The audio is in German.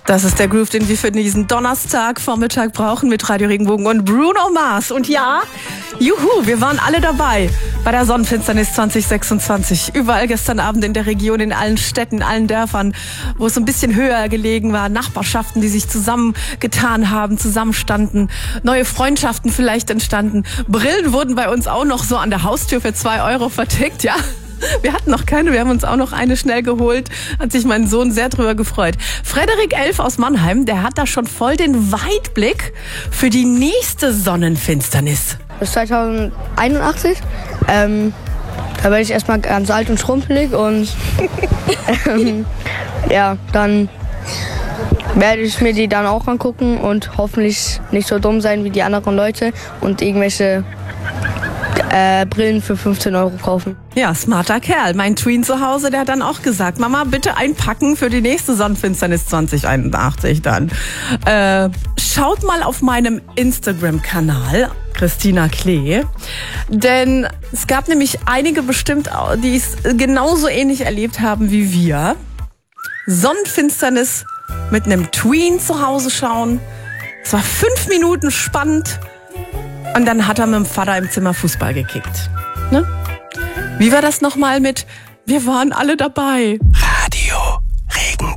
Das ist der Groove, den wir für diesen Donnerstagvormittag brauchen mit Radio Regenbogen und Bruno Mars. Und ja, juhu, wir waren alle dabei bei der Sonnenfinsternis 2026. Überall gestern Abend in der Region, in allen Städten, in allen Dörfern, wo es so ein bisschen höher gelegen war. Nachbarschaften, die sich zusammengetan haben, zusammenstanden. Neue Freundschaften vielleicht entstanden. Brillen wurden bei uns auch noch so an der Haustür für 2 Euro vertickt, ja. Wir hatten noch keine, wir haben uns auch noch eine schnell geholt. Hat sich mein Sohn sehr drüber gefreut. Frederik Elf aus Mannheim, der hat da schon voll den Weitblick für die nächste Sonnenfinsternis. Das ist 2081. Da werde ich erstmal ganz alt und schrumpelig und ja, dann werde ich mir die dann auch angucken und hoffentlich nicht so dumm sein wie die anderen Leute und irgendwelche Brillen für 15 Euro kaufen. Ja, smarter Kerl. Mein Tween zu Hause, der hat dann auch gesagt, Mama, bitte einpacken für die nächste Sonnenfinsternis 2081 dann. Schaut mal auf meinem Instagram-Kanal, Christina Klee, denn es gab nämlich einige bestimmt, die es genauso ähnlich erlebt haben wie wir. Sonnenfinsternis mit einem Tween zu Hause schauen. Es war 5 Minuten spannend. Und dann hat er mit dem Vater im Zimmer Fußball gekickt. Ne? Wie war das nochmal mit, wir waren alle dabei?